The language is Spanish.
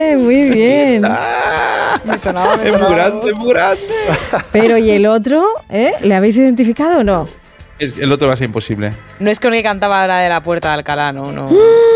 Muy bien. Me sonaba, Es muy grande, es muy grande. Pero ¿y el otro? ¿Le habéis identificado o no? El otro va a ser imposible. No es con el que cantaba la de la Puerta de Alcalá, no.